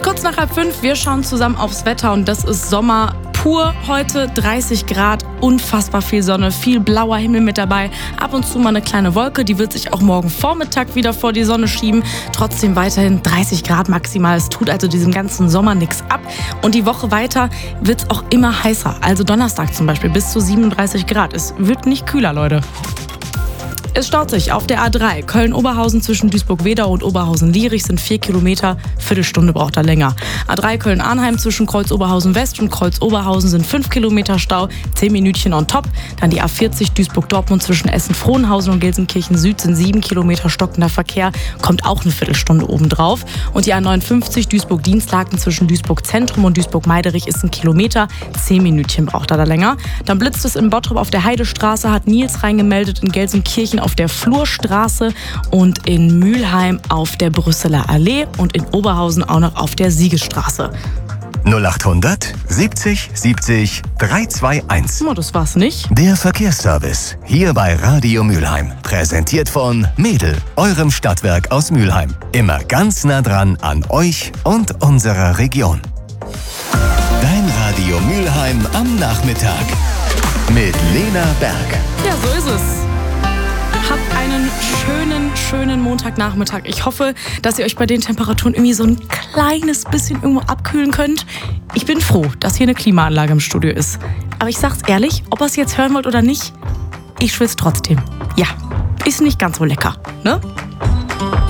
Kurz nach 4:30, wir schauen zusammen aufs Wetter und das ist Sommer pur heute, 30 Grad, unfassbar viel Sonne, viel blauer Himmel mit dabei, ab und zu mal eine kleine Wolke, die wird sich auch morgen Vormittag wieder vor die Sonne schieben, trotzdem weiterhin 30 Grad maximal, es tut also diesem ganzen Sommer nichts ab und die Woche weiter wird es auch immer heißer, also Donnerstag zum Beispiel bis zu 37 Grad, es wird nicht kühler, Leute. Es staut sich auf der A3. Köln-Oberhausen zwischen Duisburg-Wedau und Oberhausen-Lierich sind 4 Kilometer. Viertelstunde braucht er länger. A3 Köln-Arnheim zwischen Kreuz-Oberhausen-West und Kreuz-Oberhausen sind 5 Kilometer Stau. 10 Minütchen on top. Dann die A40 Duisburg-Dortmund zwischen Essen-Frohnhausen und Gelsenkirchen-Süd sind 7 Kilometer stockender Verkehr. Kommt auch eine Viertelstunde obendrauf. Und die A59 Duisburg-Dienstlaken zwischen Duisburg-Zentrum und Duisburg-Meiderich ist 1 Kilometer. 10 Minütchen braucht er da länger. Dann blitzt es in Bottrop auf der Heidestraße, hat Nils reingemeldet, in Gelsenkirchen auf der Flurstraße und in Mülheim auf der Brüsseler Allee und in Oberhausen auch noch auf der Siegesstraße. 0800 70 70 321. Oh, das war's nicht. Der Verkehrsservice hier bei Radio Mülheim. Präsentiert von Mädel, eurem Stadtwerk aus Mülheim. Immer ganz nah dran an euch und unserer Region. Dein Radio Mülheim am Nachmittag. Mit Lena Berg. Ja, so ist es. Habt einen schönen Montagnachmittag. Ich hoffe, dass ihr euch bei den Temperaturen irgendwie so ein kleines bisschen irgendwo abkühlen könnt. Ich bin froh, dass hier eine Klimaanlage im Studio ist. Aber ich sag's ehrlich, ob ihr es jetzt hören wollt oder nicht, ich schwitze trotzdem. Ja, ist nicht ganz so lecker, ne?